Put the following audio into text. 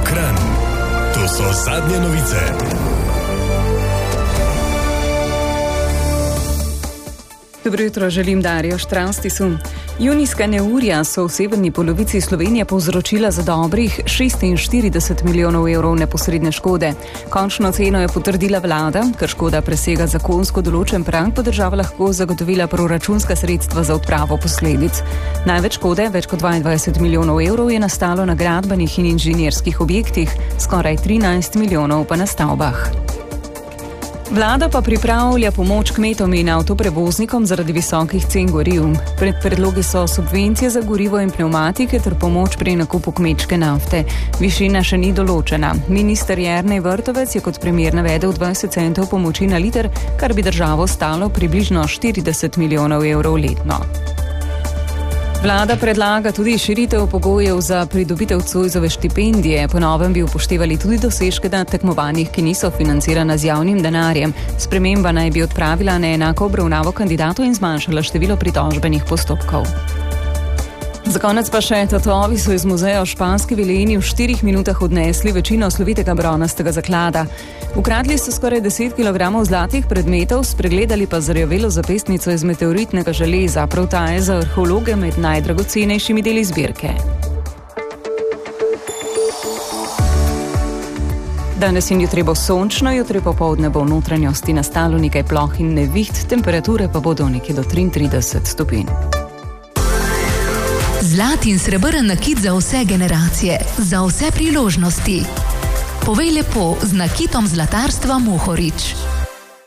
Kranj. To so zadnje novice. Dobro jutro, želim Darjo Štranstisu. Junijska neurja so v severni polovici Slovenije povzročila za dobrih 46 milijonov evrov neposredne škode. Končno ceno je potrdila vlada, ker škoda presega zakonsko določen prag, pa država lahko zagotovila proračunska sredstva za odpravo posledic. Največ škode, več kot 22 milijonov evrov, je nastalo na gradbenih in inženirskih objektih, skoraj 13 milijonov pa na stavbah. Vlada pa pripravlja pomoč kmetom in avtoprevoznikom zaradi visokih cen goriv. Predlogi so subvencije za gorivo in pnevmatike ter pomoč pri nakupu kmečke nafte. Višina še ni določena. Minister Jernej Vrtovec je kot primer navedel 20 centov pomoči na liter, kar bi državo stalo približno 40 milijonov evrov letno. Vlada predlaga tudi širitev pogojev za pridobitev Zoisove štipendije. Po novem bi upoštevali tudi dosežke na tekmovanjih, ki niso financirana z javnim denarjem. Sprememba naj bi odpravila neenako obravnavo kandidatov in zmanjšala število pritožbenih postopkov. Za konec pa še tatovi so iz muzeja v Španski Vileni v 4 minutah odnesli večino slovitega bronastega zaklada. Ukradli so skoraj 10 kg zlatih predmetov, spregledali pa zarjavelo zapestnico iz meteoritnega železa. Prav ta je za arheologe med najdragocenejšimi deli zbirke. Danes in jutri bo sončno, jutri popoldne bo v notranjosti nastalo nekaj ploh in neviht, temperature pa bodo nekje do 33 stopinj. Zlat in srebrn nakit za vse generacije, za vse priložnosti. Povej lepo z nakitom zlatarstva Mohorič.